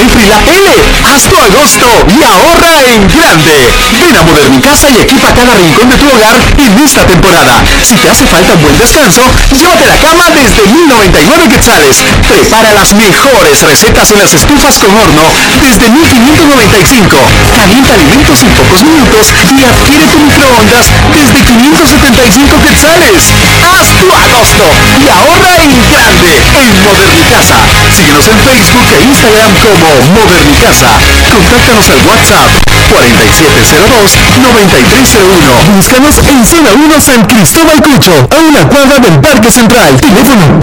Refri La L. Haz tu agosto y ahorra en grande. Ven a Modernicasa y equipa cada rincón de tu hogar en esta temporada. Si te hace falta un buen descanso, llévate la cama desde 1.099 quetzales. Prepara las mejores recetas en las estufas con horno desde 1.595. Calienta alimentos en pocos minutos y adquiere tu microondas desde 575 quetzales. Haz tu agosto y ahorra en grande en Modernicasa. Síguenos en Facebook e Instagram como Modernicasa. Contáctanos al WhatsApp 4702-9301. Búscanos en Zona 1 San Cristóbal Cucho, a una cuadra del Parque Central. Teléfono